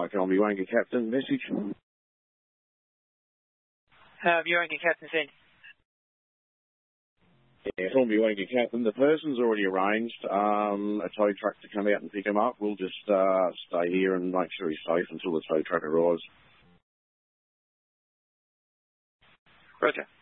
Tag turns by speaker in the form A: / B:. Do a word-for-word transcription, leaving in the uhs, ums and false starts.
A: like on my Wanker Captain message.
B: Uh, Wanker Captain said.
A: Yeah, from my Wanker Captain, the person's already arranged um, a tow truck to come out and pick him up. We'll just uh, stay here and make sure he's safe until the tow truck arrives.
B: Roger.